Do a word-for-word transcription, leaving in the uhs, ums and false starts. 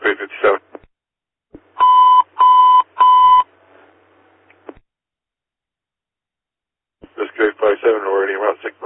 three fifty-seven. This K five seven, already around six.